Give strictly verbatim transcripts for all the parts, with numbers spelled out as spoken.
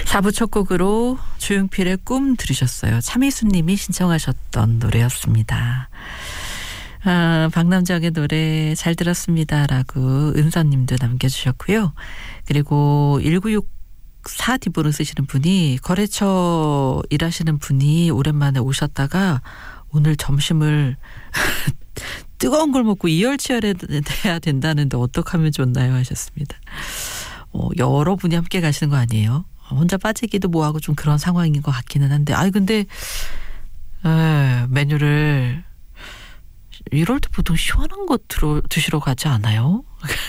사 부 첫 곡으로 조용필의 꿈 들으셨어요. 차미수님이 신청하셨던 노래였습니다. 아, 박남정의 노래 잘 들었습니다라고 은서님도 남겨주셨고요. 그리고 일구육사 디보를 쓰시는 분이 거래처 일하시는 분이 오랜만에 오셨다가 오늘 점심을 뜨거운 걸 먹고 이열치열해야 된다는데 어떻게 하면 좋나요 하셨습니다. 어, 여러분이 함께 가시는 거 아니에요? 혼자 빠지기도 뭐하고 좀 그런 상황인 것 같기는 한데 아이 근데 에, 메뉴를 이럴 때 보통 시원한 거 들어, 드시러 가지 않아요?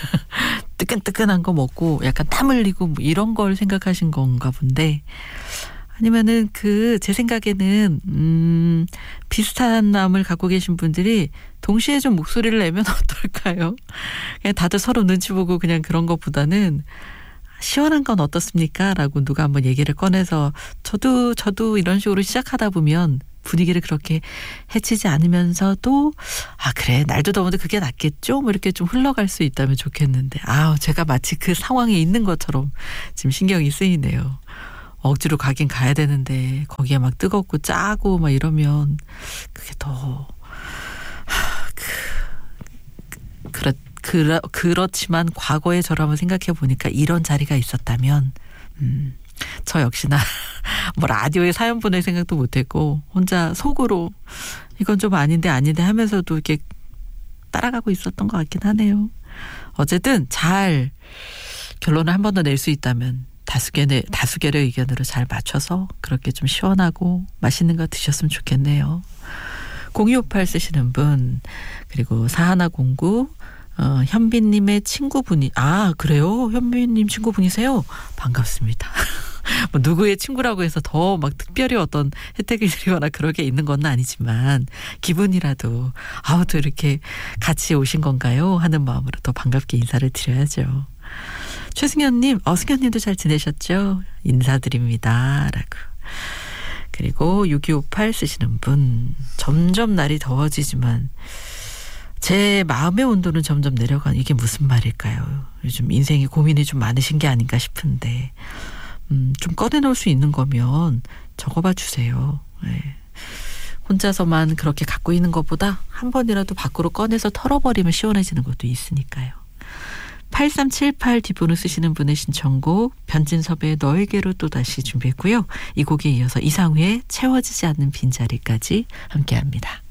뜨끈뜨끈한 거 먹고 약간 땀 흘리고 뭐 이런 걸 생각하신 건가 본데 아니면은 그 제 생각에는 음 비슷한 마음을 갖고 계신 분들이 동시에 좀 목소리를 내면 어떨까요? 그냥 다들 서로 눈치 보고 그냥 그런 것보다는 시원한 건 어떻습니까? 라고 누가 한번 얘기를 꺼내서 저도 저도 이런 식으로 시작하다 보면 분위기를 그렇게 해치지 않으면서도 아 그래 날도 더운데 그게 낫겠죠? 뭐 이렇게 좀 흘러갈 수 있다면 좋겠는데 아 제가 마치 그 상황에 있는 것처럼 지금 신경이 쓰이네요. 억지로 가긴 가야 되는데 거기에 막 뜨겁고 짜고 막 이러면 그게 더 하, 그, 그렇 그러, 그렇지만 과거의 저를 한번 생각해 보니까 이런 자리가 있었다면 음, 저 역시나 뭐 라디오에 사연 보낼 생각도 못했고 혼자 속으로 이건 좀 아닌데 아닌데 하면서도 이렇게 따라가고 있었던 것 같긴 하네요. 어쨌든 잘 결론을 한 번 더 낼 수 있다면 다수결의, 다수결의 의견으로 잘 맞춰서 그렇게 좀 시원하고 맛있는 거 드셨으면 좋겠네요. 공이오팔 쓰시는 분 그리고 사하나공구 어, 현빈님의 친구분이 아 그래요? 현빈님 친구분이세요? 반갑습니다. 뭐 누구의 친구라고 해서 더 막 특별히 어떤 혜택을 드리거나 그런 게 있는 건 아니지만 기분이라도 아우 또 이렇게 같이 오신 건가요? 하는 마음으로 더 반갑게 인사를 드려야죠. 최승현님, 어, 승현님도 잘 지내셨죠? 인사드립니다. 라고. 그리고 육이오팔 쓰시는 분 점점 날이 더워지지만 제 마음의 온도는 점점 내려가는 이게 무슨 말일까요? 요즘 인생에 고민이 좀 많으신 게 아닌가 싶은데 음, 좀 꺼내놓을 수 있는 거면 적어봐 주세요. 네. 혼자서만 그렇게 갖고 있는 것보다 한 번이라도 밖으로 꺼내서 털어버리면 시원해지는 것도 있으니까요. 팔삼칠팔 디보는 쓰시는 분의 신청곡 변진섭의 너에게로 또다시 준비했고요. 이 곡에 이어서 이상우의 채워지지 않는 빈자리까지 함께합니다.